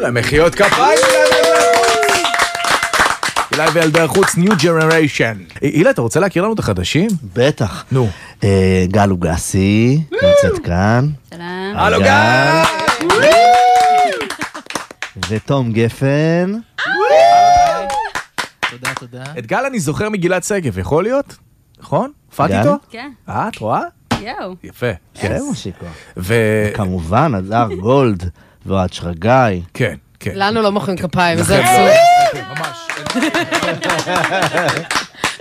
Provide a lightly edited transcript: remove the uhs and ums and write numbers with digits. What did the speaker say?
מחיאות כפיים. אילי וילדי החוץ, New Generation. אילי, אתה רוצה להכיר לנו את החדשים? בטח. נו. גל לוגסי, נמצאת כאן. שלום. הלו גל! ותום גפן. תודה. את גל אני זוכר מגילת שגב, יכול להיות? נכון? הופעתי גל? איתו? כן. את רואה? יואו. יפה. כן, מושיקו. ו... כמובן, אדר גולד ואוהד שרגאי. כן, כן. לנו לא מוחאים כפיים, לכם זה לא. עצוב. ממש.